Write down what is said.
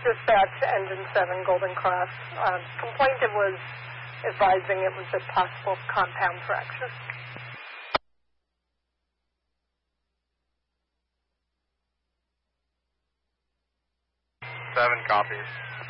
Dispatch, Engine 7, Golden Cross. Complainant was advising it was a possible compound fracture. 7 copies.